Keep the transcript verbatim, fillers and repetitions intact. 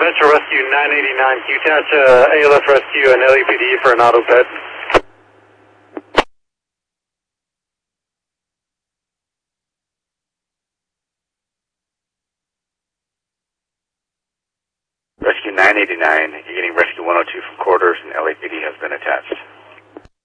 Metro Rescue nine eighty-nine. Can you attach uh, A L F Rescue and L A P D for an auto ped? Rescue nine eighty-nine, you're getting Rescue one oh two from quarters and L A P D has been attached.